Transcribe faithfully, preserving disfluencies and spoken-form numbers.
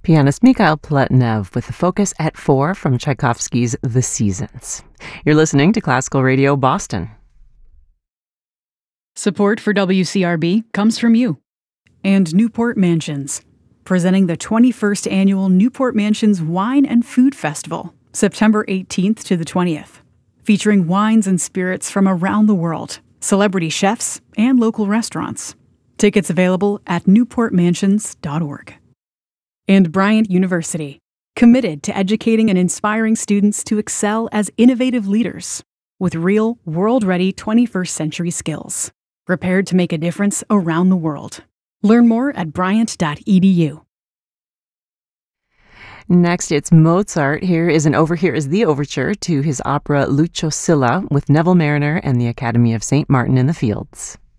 Pianist Mikhail Plotnev with the Focus at Four from Tchaikovsky's The Seasons. You're listening to Classical Radio Boston. Support for W C R B comes from you and Newport Mansions, presenting the twenty-first Annual Newport Mansions Wine and Food Festival, September eighteenth to the twentieth, featuring wines and spirits from around the world, celebrity chefs, and local restaurants. Tickets available at newport mansions dot org. And Bryant University, committed to educating and inspiring students to excel as innovative leaders with real, world-ready twenty-first century skills, prepared to make a difference around the world. Learn more at bryant dot e d u. Next, it's Mozart. Here is an over. Here is the overture to his opera Lucio Silla with Neville Marriner and the Academy of Saint Martin in the Fields.